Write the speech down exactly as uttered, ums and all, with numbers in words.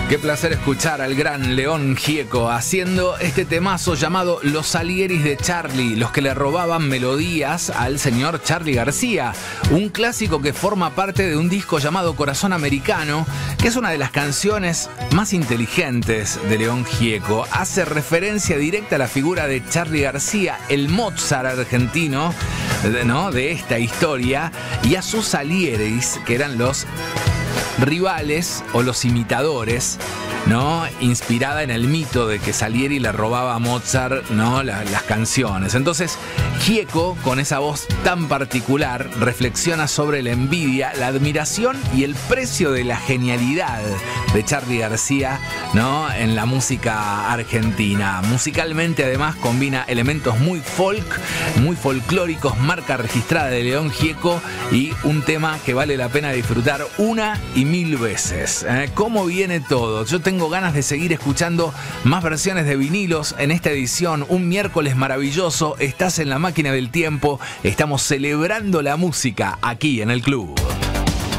Qué placer escuchar al gran León Gieco haciendo este temazo llamado Los Salieris de Charlie, los que le robaban melodías al señor Charly García. Un clásico que forma parte de un disco llamado Corazón Americano, que es una de las canciones más inteligentes de León Gieco. Hace referencia directa a la figura de Charly García, el Mozart argentino, ¿no?, de esta historia, y a sus Salieris, que eran los rivales o los imitadores, ¿no?, inspirada en el mito de que Salieri le robaba a Mozart, ¿no?, la, las canciones. Entonces, Gieco, con esa voz tan particular, reflexiona sobre la envidia, la admiración y el precio de la genialidad de Charly García, ¿no?, en la música argentina. Musicalmente, además, combina elementos muy folk, muy folclóricos, marca registrada de León Gieco, y un tema que vale la pena disfrutar una y mil veces. ¿Eh? ¿Cómo viene todo? Yo tengo ganas de seguir escuchando más versiones de vinilos en esta edición. Un miércoles maravilloso. Estás en la máquina del tiempo. Estamos celebrando la música aquí en el club.